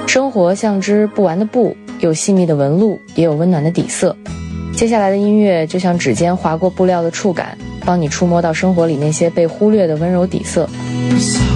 生活像只不完的布，有细密的纹路，也有温暖的底色。接下来的音乐就像指尖划过布料的触感，帮你触摸到生活里那些被忽略的温柔底色。